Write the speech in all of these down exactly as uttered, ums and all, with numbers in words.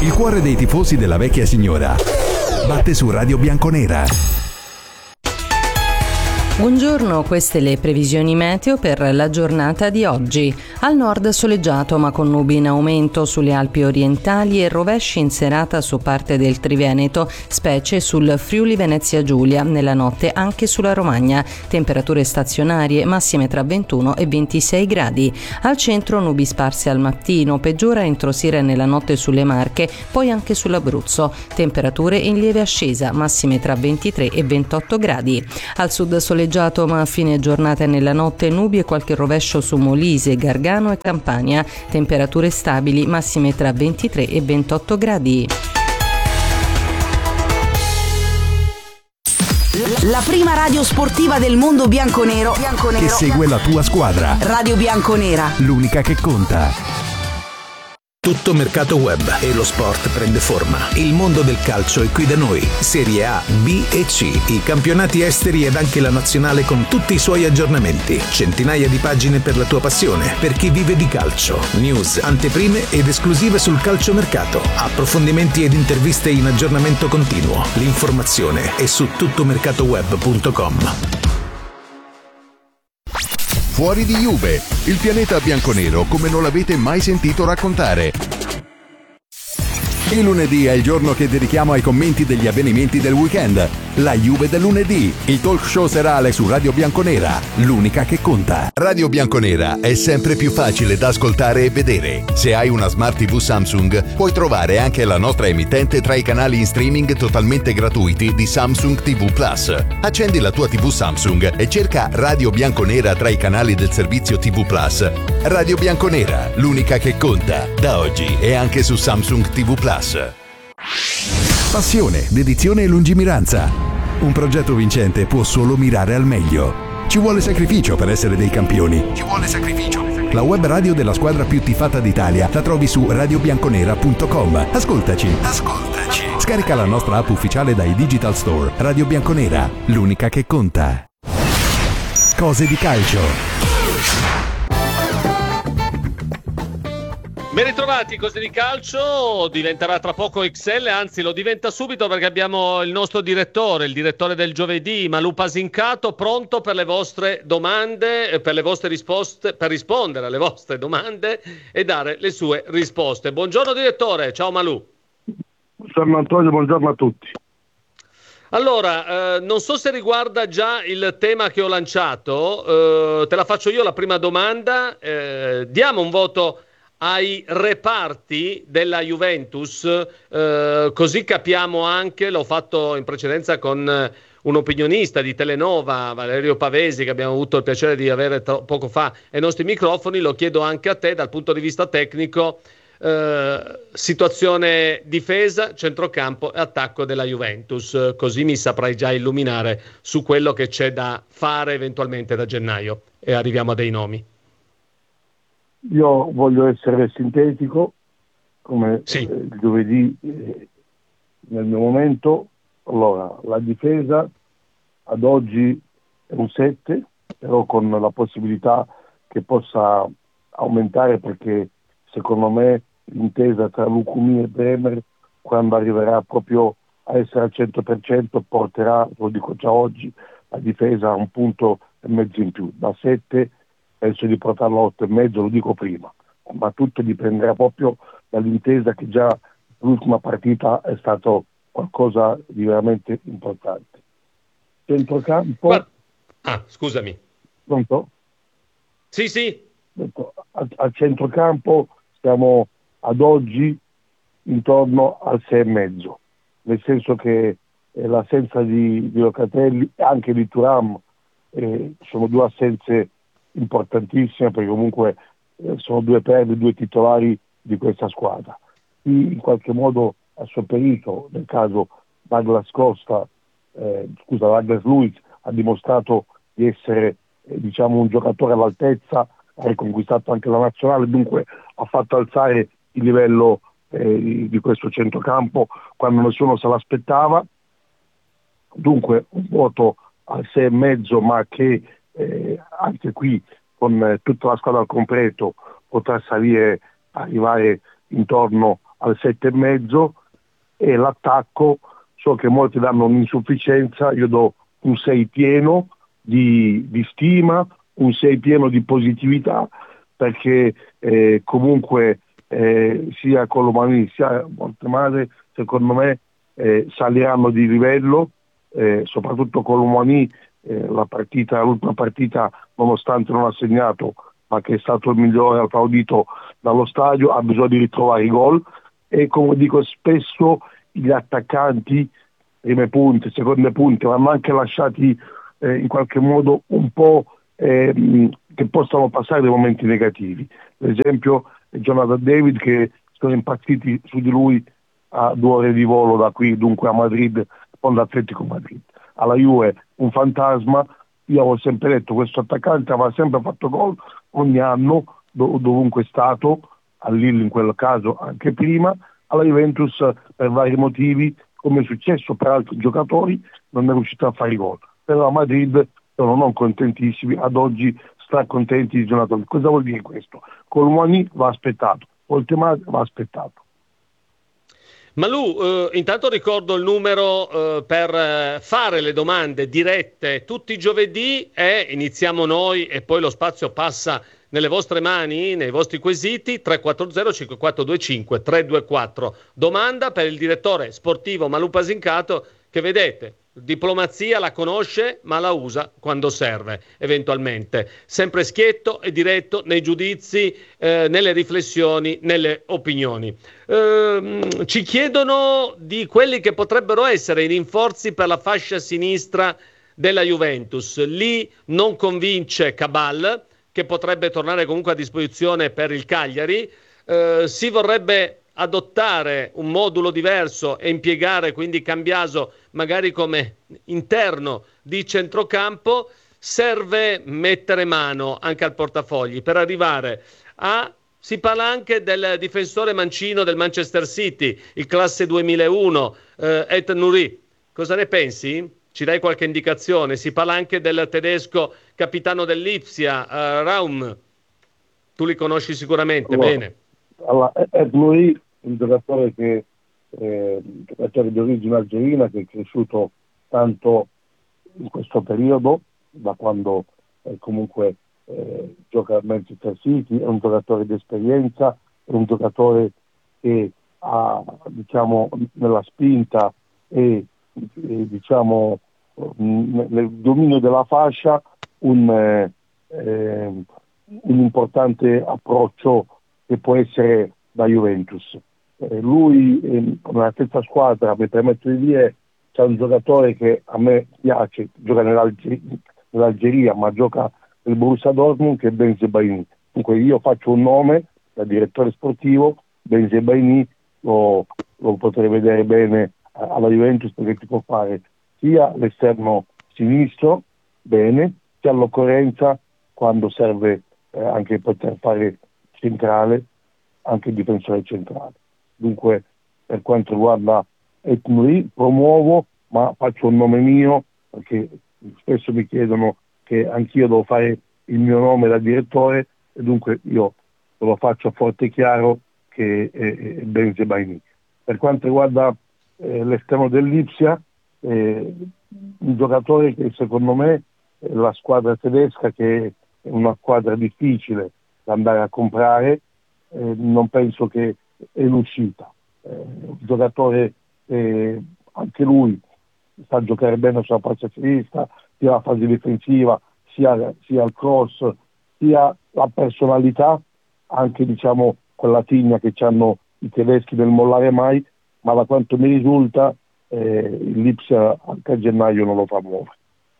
Il cuore dei tifosi della vecchia signora batte su Radio Bianconera. Buongiorno, queste le previsioni meteo per la giornata di oggi. Al nord soleggiato ma con nubi in aumento sulle Alpi orientali e rovesci in serata su parte del Triveneto, specie sul Friuli Venezia Giulia, nella notte anche sulla Romagna. Temperature stazionarie massime tra ventuno e ventisei gradi. Al centro nubi sparse al mattino, peggiora entro sera e nella notte sulle Marche, poi anche sull'Abruzzo. Temperature in lieve ascesa, massime tra ventitré e ventotto gradi. Al sud soleggiato ma a fine giornata e nella notte nubi e qualche rovescio su Molise, Gargano e Campania. Temperature stabili, massime tra ventitré e ventotto gradi. La prima radio sportiva del mondo bianconero, bianconero che segue la tua squadra. Radio Bianconera, l'unica che conta. Tutto mercato web e lo sport prende forma. Il mondo del calcio è qui da noi. Serie A, B e C, i campionati esteri ed anche la nazionale con tutti i suoi aggiornamenti. Centinaia di pagine per la tua passione, per chi vive di calcio. News, anteprime ed esclusive sul calciomercato. Approfondimenti ed interviste in aggiornamento continuo. L'informazione è su tuttomercatoweb punto com. Fuori di Juve, il pianeta bianconero come non l'avete mai sentito raccontare. Il lunedì è il giorno che dedichiamo ai commenti degli avvenimenti del weekend. La Juve del lunedì, il talk show serale su Radio Bianconera, l'unica che conta. Radio Bianconera è sempre più facile da ascoltare e vedere. Se hai una Smart tivù Samsung, puoi trovare anche la nostra emittente tra i canali in streaming totalmente gratuiti di Samsung ti vu Plus. Accendi la tua tivù Samsung e cerca Radio Bianconera tra i canali del servizio ti vu Plus. Radio Bianconera, l'unica che conta. Da oggi è anche su Samsung ti vu Plus. Passione, dedizione e lungimiranza. Un progetto vincente può solo mirare al meglio. Ci vuole sacrificio per essere dei campioni. Ci vuole sacrificio. La web radio della squadra più tifata d'Italia la trovi su radio bianconera punto com. Ascoltaci. Ascoltaci. Scarica la nostra app ufficiale dai Digital Store. Radio Bianconera, l'unica che conta. Cose di calcio. Ben ritrovati, Cose di Calcio diventerà tra poco X L, anzi lo diventa subito perché abbiamo il nostro direttore, il direttore del giovedì, Malù Pasincato, pronto per le vostre domande, per le vostre risposte, per rispondere alle vostre domande e dare le sue risposte. Buongiorno direttore, ciao Malù. Buongiorno Antonio, buongiorno a tutti. Allora, eh, non so se riguarda già il tema che ho lanciato, eh, te la faccio io la prima domanda, eh, diamo un voto ai reparti della Juventus, eh, così capiamo anche, l'ho fatto in precedenza con un opinionista di Telenova, Valerio Pavesi, che abbiamo avuto il piacere di avere to- poco fa ai nostri microfoni, lo chiedo anche a te dal punto di vista tecnico, eh, situazione difesa, centrocampo e attacco della Juventus, così mi saprai già illuminare su quello che c'è da fare eventualmente da gennaio e arriviamo a dei nomi. Io voglio essere sintetico, come sì. eh, il giovedì eh, nel mio momento. Allora, la difesa ad oggi è un sette, però con la possibilità che possa aumentare, perché secondo me l'intesa tra Lucumi e Bremer, quando arriverà proprio a essere al cento per cento, porterà, lo dico già oggi, la difesa a un punto e mezzo in più, da sette penso di portarlo a otto e mezzo, lo dico prima, ma tutto dipenderà proprio dall'intesa, che già l'ultima partita è stato qualcosa di veramente importante. Centrocampo. Guarda. Ah, scusami. Pronto? Sì, sì. Al, al centrocampo siamo ad oggi intorno al sei e mezzo, nel senso che eh, l'assenza di, di Locatelli e anche di Thuram eh, sono due assenze importantissime, perché comunque eh, sono due perle, due titolari di questa squadra. Chi in qualche modo ha sopperito, nel caso Douglas Costa, eh, scusa, Douglas Luiz, ha dimostrato di essere eh, diciamo un giocatore all'altezza, ha riconquistato anche la nazionale, dunque ha fatto alzare il livello eh, di, di questo centrocampo quando nessuno se l'aspettava. Dunque un voto al sei e mezzo, ma che Eh, anche qui con eh, tutta la squadra al completo potrà salire, arrivare intorno al sette e mezzo, e l'attacco so che molti danno un'insufficienza, io do un sei pieno di, di stima, un sei pieno di positività, perché eh, comunque eh, sia Colomani sia Montemare secondo me eh, saliranno di livello, eh, soprattutto Colomani, eh, la partita, l'ultima partita, nonostante non ha segnato, ma che è stato il migliore applaudito dallo stadio, ha bisogno di ritrovare i gol, e come dico spesso gli attaccanti, prime punte, seconde punte, vanno anche lasciati eh, in qualche modo un po' eh, che possano passare dei momenti negativi. Per esempio Jonathan David, che sono impazziti su di lui a due ore di volo da qui, dunque a Madrid, con l'Atletico Madrid. Alla Juve un fantasma, io avevo sempre detto questo attaccante aveva sempre fatto gol ogni anno, dov- dovunque è stato, a Lille in quel caso anche prima, alla Juventus per vari motivi, come è successo per altri giocatori, non è riuscito a fare i gol. Però a Madrid sono non contentissimi, ad oggi stracontenti di Jonathan. Cosa vuol dire questo? Colomani va aspettato, Montemare va aspettato. Malù, eh, intanto ricordo il numero eh, per eh, fare le domande dirette tutti i giovedì, è iniziamo noi e poi lo spazio passa nelle vostre mani, nei vostri quesiti. Tre quattro zero cinque quattro due cinque tre due quattro. Domanda per il direttore sportivo Malù Pasincato, che vedete, diplomazia la conosce ma la usa quando serve, eventualmente. Sempre schietto e diretto nei giudizi, eh, nelle riflessioni, nelle opinioni. Eh, ci chiedono di quelli che potrebbero essere i rinforzi per la fascia sinistra della Juventus. Lì non convince Cabal, che potrebbe tornare comunque a disposizione per il Cagliari. Eh, si vorrebbe adottare un modulo diverso e impiegare quindi Cambiaso magari come interno di centrocampo. Serve mettere mano anche al portafogli per arrivare a... Si parla anche del difensore mancino del Manchester City, il classe duemilauno, eh, Ed Nuri. Cosa ne pensi? Ci dai qualche indicazione? Si parla anche del tedesco capitano dell'Ipsia, uh, Raum. Tu li conosci sicuramente, allora, bene. Allora, Ed Nuri, un giocatore che eh, giocatore di origine algerina, che è cresciuto tanto in questo periodo, da quando eh, comunque eh, gioca al Manchester City, è un giocatore di esperienza, è un giocatore che ha, diciamo, nella spinta e, e diciamo nel dominio della fascia un, eh, eh, un importante approccio che può essere da Juventus. Eh, lui eh, nella stessa squadra, mi permetto di dire, c'è un giocatore che a me piace, gioca nell'Algeria, nell'Algeria ma gioca nel Borussia Dortmund, che è Bensebaini. Dunque io faccio un nome da direttore sportivo, Bensebaini lo, lo potrei vedere bene alla Juventus, perché ti può fare sia l'esterno sinistro bene, sia all'occorrenza quando serve eh, anche poter fare centrale, anche difensore centrale. Dunque per quanto riguarda Etnuri promuovo, ma faccio un nome mio, perché spesso mi chiedono che anch'io devo fare il mio nome da direttore, e dunque io lo faccio forte e chiaro che è, è Bensebaini. Per quanto riguarda eh, l'esterno dell'Ipsia, eh, un giocatore che secondo me eh, la squadra tedesca, che è una squadra difficile da andare a comprare, eh, non penso che è l'uscita. Eh, un giocatore eh, anche lui sa giocare bene sulla faccia sinistra, sia la fase difensiva, sia, sia il cross, sia la personalità, anche diciamo quella tigna che hanno i tedeschi del mollare mai, ma da quanto mi risulta eh, l'Ipsia anche a gennaio non lo fa muovere.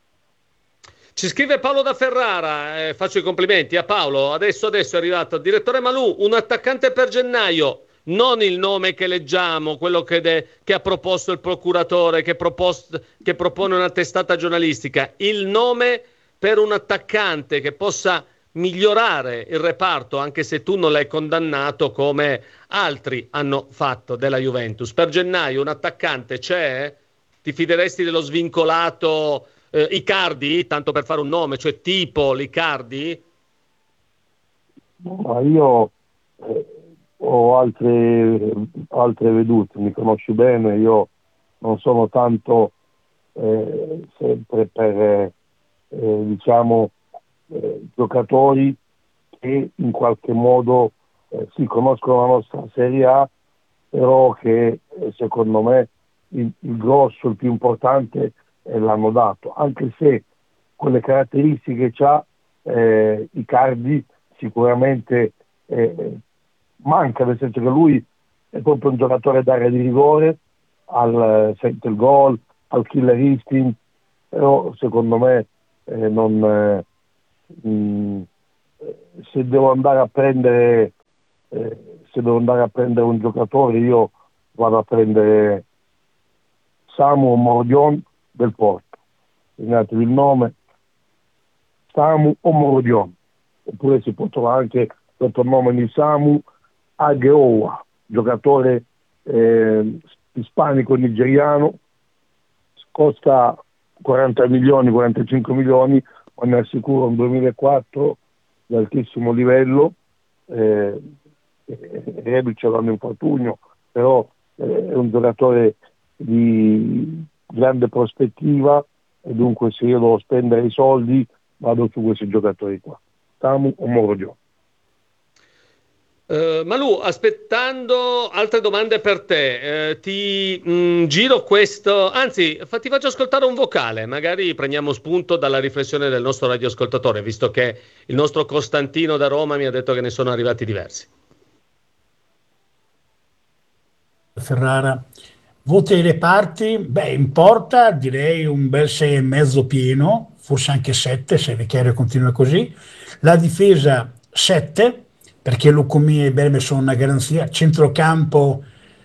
Ci scrive Paolo da Ferrara, eh, faccio i complimenti a Paolo, adesso adesso è arrivato. Direttore Malù, un attaccante per gennaio, non il nome che leggiamo, quello che, de, che ha proposto il procuratore, che, propost, che propone una testata giornalistica, il nome per un attaccante che possa migliorare il reparto, anche se tu non l'hai condannato come altri hanno fatto della Juventus. Per gennaio un attaccante c'è? Ti fideresti dello svincolato eh, Icardi, tanto per fare un nome, cioè tipo l'Icardi? Ma io eh, ho ho altre, altre vedute, mi conosci bene, io non sono tanto eh, sempre per eh, diciamo eh, giocatori che in qualche modo eh, si conoscono la nostra Serie A, però che eh, secondo me il, il grosso, il più importante eh, l'hanno dato, anche se quelle caratteristiche che ha eh, Icardi sicuramente eh, manca, nel senso che lui è proprio un giocatore d'area di rigore, al, sente il gol, al killer instinct, però secondo me eh, non, eh, mh, se devo andare a prendere eh, se devo andare a prendere un giocatore, io vado a prendere Samu Omorodion del Porto, segnatevi il nome, Samu Omorodion, oppure si può trovare anche sotto il nome di Samu Ageowa, giocatore eh, ispanico-nigeriano, costa quaranta milioni, quarantacinque milioni, ma ne assicuro un duemilaquattro di altissimo livello, eh, reduce dall'infortunio, infortunio, però eh, è un giocatore di grande prospettiva e dunque se io devo spendere i soldi vado su questi giocatori qua. Samu Omorodion. Uh, Malù, aspettando altre domande per te, uh, ti mh, giro questo, anzi fa, ti faccio ascoltare un vocale, magari prendiamo spunto dalla riflessione del nostro radioascoltatore, visto che il nostro Costantino da Roma mi ha detto che ne sono arrivati diversi. Ferrara, voti ai reparti, beh, in porta direi un bel sei e mezzo pieno, forse anche sette se Vicario continua così, la difesa sette, perché Lucumí e Berme sono una garanzia, centrocampo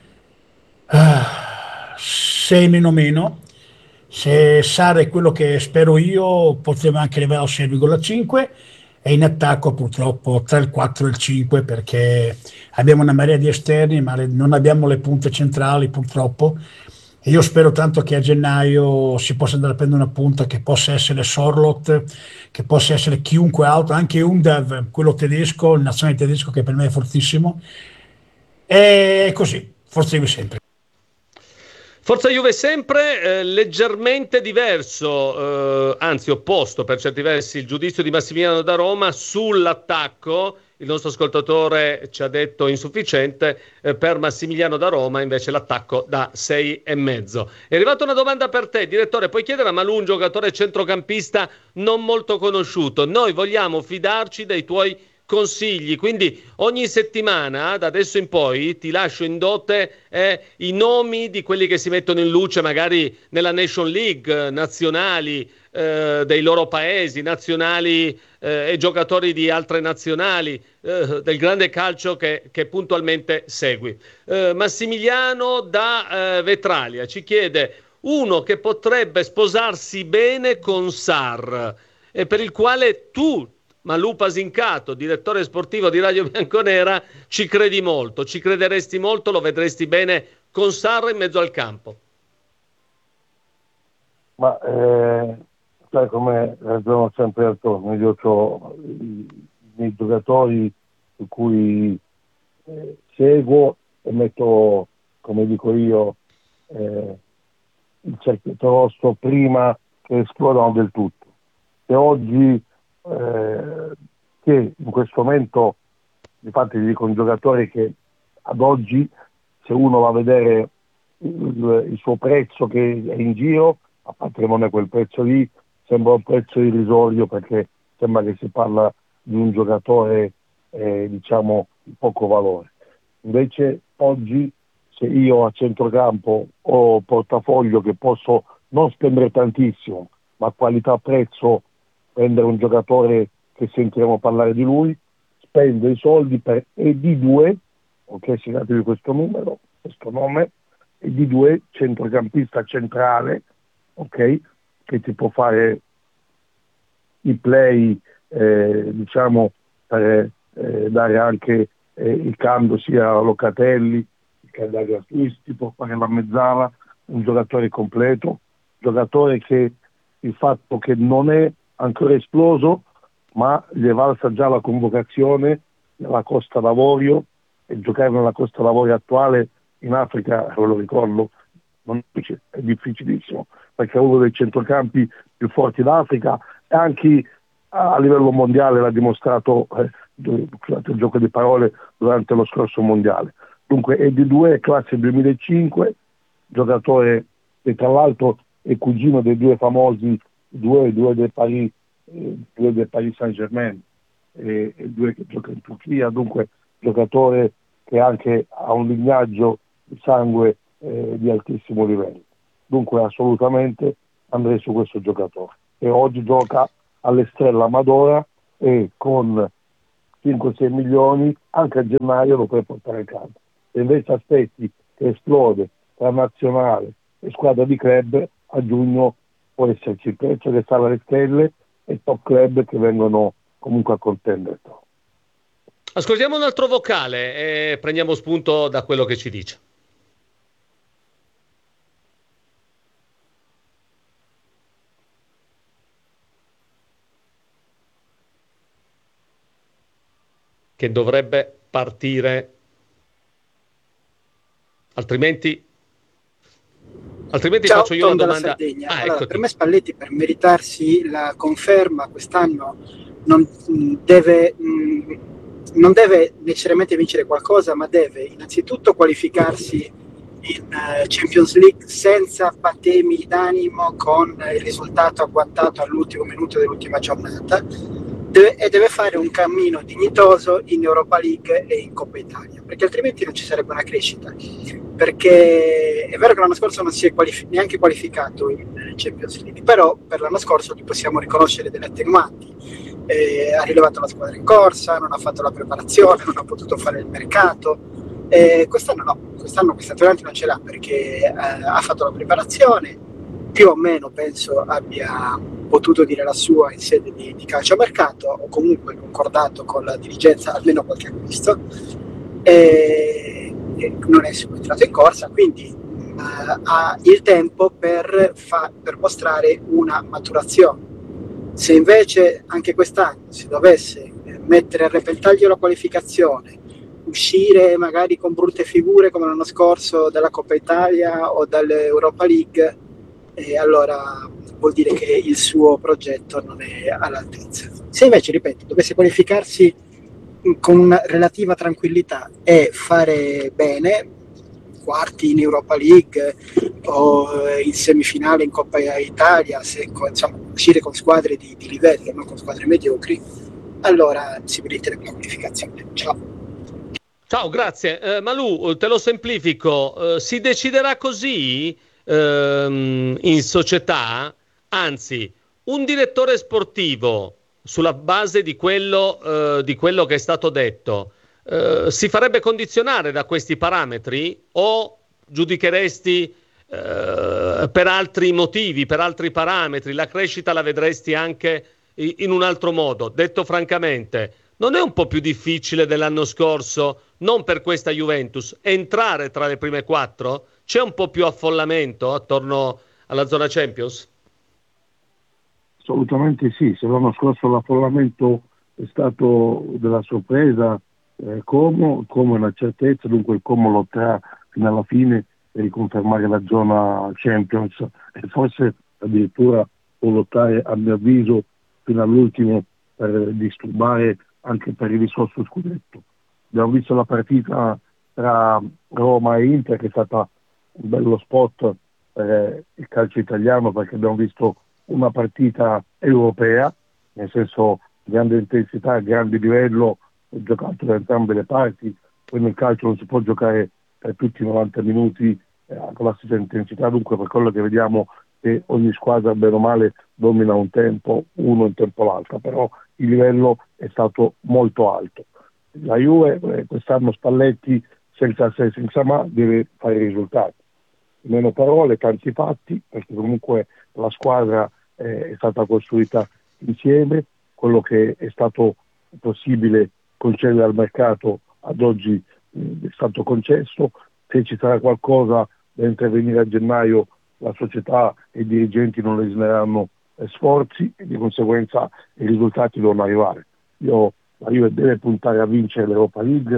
ah, sei meno meno, se Sara è quello che spero io poteva anche arrivare al sei virgola cinque, e in attacco purtroppo tra il quattro e il cinque, perché abbiamo una marea di esterni ma le, non abbiamo le punte centrali purtroppo, e io spero tanto che a gennaio si possa andare a prendere una punta che possa essere Sorloth, che possa essere chiunque altro, anche Undav, quello tedesco, il nazionale tedesco che per me è fortissimo, e così, forza Juve sempre. Forza Juve sempre, eh, leggermente diverso, eh, anzi opposto per certi versi, il giudizio di Massimiliano da Roma sull'attacco. Il nostro ascoltatore ci ha detto insufficiente, eh, per Massimiliano da Roma invece l'attacco da sei e mezzo. È arrivata una domanda per te, direttore, puoi chiedere a Malù, un giocatore centrocampista non molto conosciuto. Noi vogliamo fidarci dei tuoi consigli, quindi ogni settimana da adesso in poi ti lascio in dote eh, i nomi di quelli che si mettono in luce magari nella Nation League, nazionali eh, dei loro paesi, nazionali eh, e giocatori di altre nazionali eh, del grande calcio che, che puntualmente segui. eh, Massimiliano da eh, Vetralia ci chiede uno che potrebbe sposarsi bene con Sarr e per il quale tu, Malù Pasincato, direttore sportivo di Radio Bianconera, ci credi molto, ci crederesti molto, lo vedresti bene con Sarr in mezzo al campo? Ma eh, sai come ragiono sempre attorno, io ho i, i miei giocatori su cui eh, seguo e metto, come dico io, eh, il cerchietto rosso prima che esplodano del tutto. E oggi Eh, che in questo momento, infatti vi dico, un giocatore che ad oggi, se uno va a vedere il, il suo prezzo che è in giro, a parte che non è quel prezzo lì, sembra un prezzo irrisorio, perché sembra che si parla di un giocatore eh, diciamo di poco valore. Invece oggi, se io a centrocampo ho portafoglio che posso non spendere tantissimo, ma qualità prezzo prendere un giocatore che sentiremo parlare di lui, spendo i soldi per E D due, ok, segnatevi questo numero, questo nome, E D due, centrocampista centrale, ok, che ti può fare i play, eh, diciamo, per eh, dare anche eh, il cambio sia a Locatelli che a Dario Luiz, ti può fare la mezzala, un giocatore completo, giocatore che il fatto che non è ancora esploso, ma gli è valsa già la convocazione nella Costa d'Avorio, e giocare nella Costa Lavori attuale in Africa, ve lo ricordo, non è difficilissimo, perché è uno dei centrocampi più forti d'Africa e anche a livello mondiale l'ha dimostrato, eh, durante il gioco di parole, durante lo scorso mondiale. Dunque è di due, classe duemilacinque, giocatore che tra l'altro è cugino dei due famosi, due, due del Paris, eh, due del Paris Saint-Germain e, e due che gioca in Turchia, dunque giocatore che anche ha un lignaggio di sangue eh, di altissimo livello. Dunque assolutamente andrei su questo giocatore, e oggi gioca all'Estrella Amadora e con cinque sei milioni anche a gennaio lo puoi portare in campo. Se invece aspetti che esplode tra nazionale e squadra di club, a giugno può esserci il prezzo che sta alle stelle e top club che vengono comunque a contendere. Ascoltiamo un altro vocale e prendiamo spunto da quello che ci dice. Che dovrebbe partire, altrimenti altrimenti Ciao, faccio io Tom la dalla domanda. Sardegna. Ah, allora, eccoti. per me Spalletti, per meritarsi la conferma quest'anno, non mh, deve mh, non deve necessariamente vincere qualcosa, ma deve innanzitutto qualificarsi in uh, Champions League senza patemi d'animo, con il risultato agguantato all'ultimo minuto dell'ultima giornata, deve, e deve fare un cammino dignitoso in Europa League e in Coppa Italia, perché altrimenti non ci sarebbe una crescita. Perché è vero che l'anno scorso non si è qualifi- neanche qualificato in Champions League, però per l'anno scorso gli possiamo riconoscere delle attenuanti. Eh, ha rilevato la squadra in corsa, non ha fatto la preparazione, non ha potuto fare il mercato. Eh, quest'anno no, quest'anno questa attenuanti non ce l'ha, perché eh, ha fatto la preparazione, più o meno penso abbia potuto dire la sua in sede di, di calciomercato, o comunque concordato con la dirigenza almeno qualche acquisto. E, non è subentrato in corsa, quindi uh, ha il tempo per, fa- per mostrare una maturazione. Se invece anche quest'anno si dovesse mettere a repentaglio la qualificazione, uscire magari con brutte figure come l'anno scorso dalla Coppa Italia o dall'Europa League, eh, allora vuol dire che il suo progetto non è all'altezza. Se invece, ripeto, dovesse qualificarsi con una relativa tranquillità e fare bene, quarti in Europa League o in semifinale in Coppa Italia, se, insomma, uscire con squadre di, di livello, non con squadre mediocri, allora si meriterebbe la qualificazione. Ciao. Ciao, grazie. Eh, Malù, te lo semplifico. Eh, si deciderà così ehm, in società, anzi, un direttore sportivo sulla base di quello, eh, di quello che è stato detto, eh, si farebbe condizionare da questi parametri, o giudicheresti eh, per altri motivi, per altri parametri? La crescita la vedresti anche in un altro modo? Detto francamente, non è un po' più difficile dell'anno scorso, non per questa Juventus, entrare tra le prime quattro? C'è un po' più affollamento attorno alla zona Champions? Assolutamente sì, se l'anno scorso l'affollamento è stato della sorpresa, eh, Como, Como è una certezza, dunque il Como lotterà fino alla fine per riconfermare la zona Champions e forse addirittura può lottare, a mio avviso, fino all'ultimo per disturbare anche per il risorso scudetto. Abbiamo visto la partita tra Roma e Inter, che è stata un bello spot per il calcio italiano, perché abbiamo visto una partita europea, nel senso grande intensità, grande livello, giocato da entrambe le parti. Poi nel calcio non si può giocare per tutti i novanta minuti eh, con la stessa intensità, dunque per quello che vediamo che ogni squadra bene o male domina un tempo, uno in tempo l'altra, però il livello è stato molto alto. La Juve, eh, quest'anno Spalletti senza se senza ma deve fare i risultati. Meno parole, tanti fatti, perché comunque la squadra eh, è stata costruita insieme. Quello che è stato possibile concedere al mercato ad oggi eh, è stato concesso. Se ci sarà qualcosa da intervenire a gennaio, la società e i dirigenti non lesineranno eh, sforzi e di conseguenza i risultati devono arrivare. Io, la Juve deve puntare a vincere l'Europa League,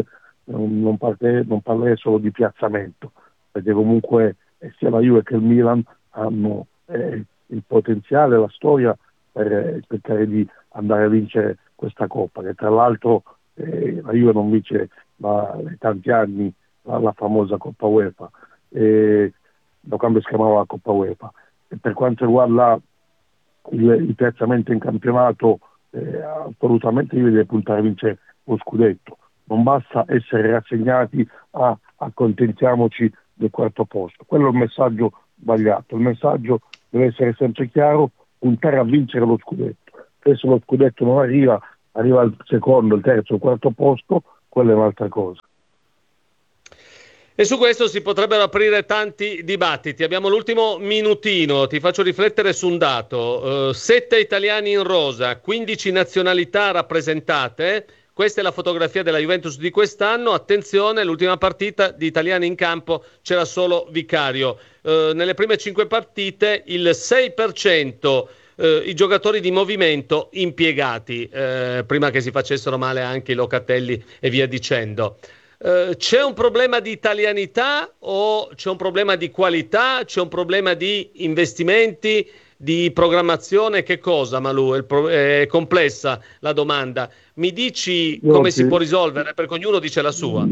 non, non, parte, non parlerei solo di piazzamento, perché comunque eh, sia la Juve che il Milan hanno eh, il potenziale, la storia per eh, cercare di andare a vincere questa Coppa, che tra l'altro eh, la Juve non vince da tanti anni la, la famosa Coppa UEFA, eh, da quando si chiamava la Coppa UEFA. E per quanto riguarda il, il piazzamento in campionato, eh, assolutamente io devo puntare a vincere lo scudetto, non basta essere rassegnati a accontentiamoci del quarto posto, quello è un messaggio sbagliato, il messaggio deve essere sempre chiaro, puntare a vincere lo scudetto, e se lo scudetto non arriva, arriva il secondo, il terzo, il quarto posto, quella è un'altra cosa. E su questo si potrebbero aprire tanti dibattiti. Abbiamo l'ultimo minutino, ti faccio riflettere su un dato. Uh, sette italiani in rosa, quindici nazionalità rappresentate. Questa è la fotografia della Juventus di quest'anno. Attenzione, l'ultima partita di italiani in campo c'era solo Vicario. Uh, nelle prime cinque partite il sei per cento uh, i giocatori di movimento impiegati, uh, prima che si facessero male anche i Locatelli e via dicendo. Uh, c'è un problema di italianità o c'è un problema di qualità? C'è un problema di investimenti, di programmazione? Che cosa, Malù? È, pro- è complessa la domanda. Mi dici Io come ti, si può risolvere? Perché ognuno dice la sua.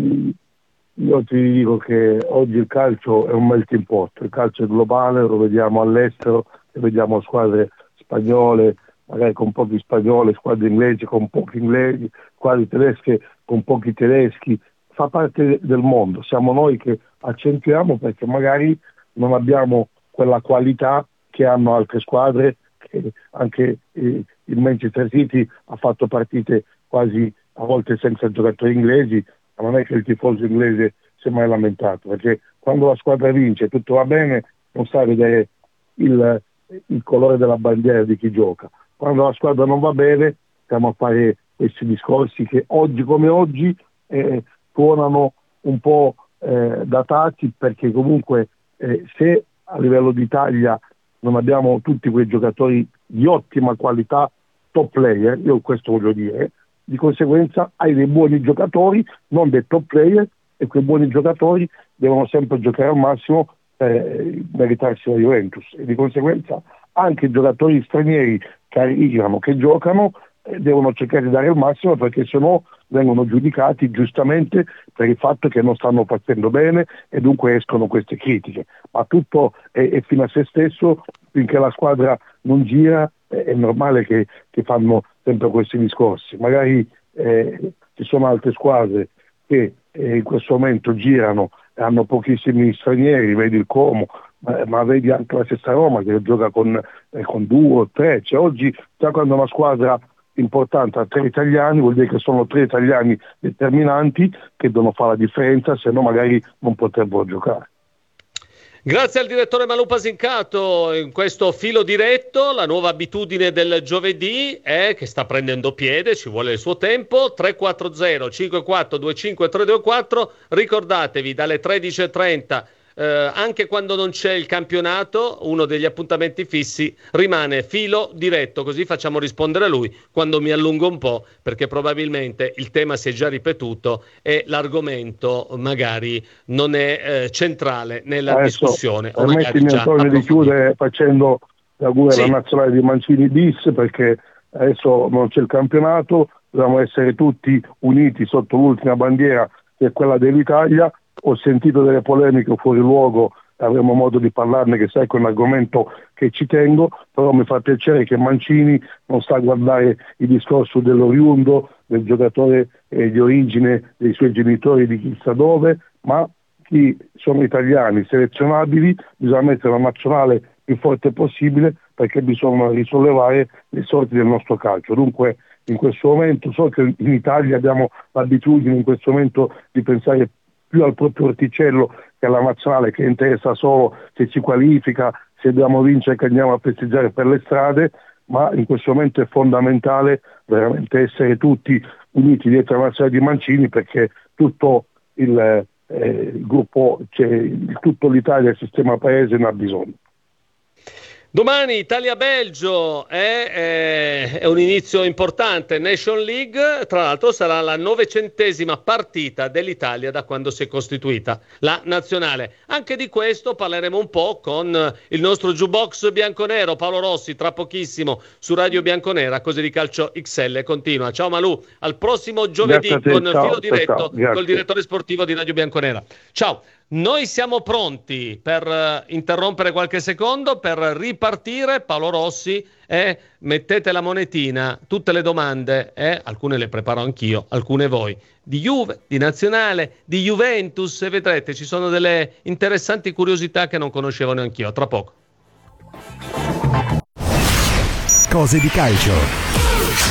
Io ti dico che oggi il calcio è un melting pot, il calcio è globale, lo vediamo all'estero, lo vediamo squadre spagnole, magari con pochi spagnoli, squadre inglesi con pochi inglesi, squadre tedesche con pochi tedeschi. Fa parte del mondo, siamo noi che accentuiamo perché magari non abbiamo quella qualità che hanno altre squadre, che anche eh, il Manchester City ha fatto partite quasi a volte senza giocatori inglesi, ma non è che il tifoso inglese si è mai lamentato, perché quando la squadra vince tutto va bene, non sa vedere il, il colore della bandiera di chi gioca. Quando la squadra non va bene stiamo a fare questi discorsi che oggi come oggi eh, suonano un po' eh, datati, perché comunque eh, se a livello d'Italia non abbiamo tutti quei giocatori di ottima qualità, top player, io questo voglio dire, di conseguenza hai dei buoni giocatori, non dei top player, e quei buoni giocatori devono sempre giocare al massimo per meritarsi la Juventus, e di conseguenza anche i giocatori stranieri che arrivano, che giocano, devono cercare di dare il massimo, perché sennò vengono giudicati giustamente per il fatto che non stanno facendo bene, e dunque escono queste critiche, ma tutto è, è fino a se stesso. Finché la squadra non gira è, è normale che, che fanno sempre questi discorsi. Magari eh, ci sono altre squadre che eh, in questo momento girano e hanno pochissimi stranieri, vedi il Como, ma, ma vedi anche la stessa Roma che gioca con, eh, con due o tre, cioè oggi già quando una squadra importante a tre italiani vuol dire che sono tre italiani determinanti che devono fare la differenza, se no magari non potrebbero giocare. Grazie al direttore Malù Pasincato in questo filo diretto. La nuova abitudine del giovedì è che sta prendendo piede, ci vuole il suo tempo. Tre quattro zero cinque quattro due cinque tre due quattro, ricordatevi dalle tredici e trenta Eh, anche quando non c'è il campionato, uno degli appuntamenti fissi rimane filo diretto, così facciamo rispondere a lui quando mi allungo un po', perché probabilmente il tema si è già ripetuto e l'argomento magari non è eh, centrale nella Adesso, discussione. O permettimi Antonio di chiudere facendo l'auguro alla sì. nazionale di Mancini bis, perché adesso non c'è il campionato, dobbiamo essere tutti uniti sotto l'ultima bandiera che è quella dell'Italia. Ho sentito delle polemiche fuori luogo, avremo modo di parlarne, che sai che è un argomento che ci tengo, però mi fa piacere che Mancini non sta a guardare il discorso dell'oriundo, del giocatore eh, di origine dei suoi genitori di chissà dove, ma chi sono italiani selezionabili, bisogna mettere la nazionale più forte possibile, perché bisogna risollevare le sorti del nostro calcio. Dunque in questo momento, so che in Italia abbiamo l'abitudine in questo momento di pensare più al proprio orticello che alla nazionale, che interessa solo se ci qualifica, se dobbiamo vincere che andiamo a festeggiare per le strade, ma in questo momento è fondamentale veramente essere tutti uniti dietro la nazionale di Mancini, perché tutto il, eh, il gruppo, cioè, tutto l'Italia, il sistema paese ne ha bisogno. Domani Italia-Belgio è, è, è un inizio importante, Nation League, tra l'altro sarà la novecentesima partita dell'Italia da quando si è costituita la nazionale. Anche di questo parleremo un po' con il nostro jukebox bianconero Paolo Rossi tra pochissimo su Radio Bianconera, Cose di Calcio X L continua. Ciao Malù, al prossimo giovedì Grazie a te, con ciao, filo diretto ciao, ciao, col direttore sportivo di Radio Bianconera. Ciao. Noi siamo pronti per uh, interrompere qualche secondo, per ripartire. Paolo Rossi, eh, mettete la monetina, tutte le domande, eh, alcune le preparo anch'io, alcune voi, di Juve, di Nazionale, di Juventus, e vedrete ci sono delle interessanti curiosità che non conoscevo neanch'io. Tra poco. Cose di calcio.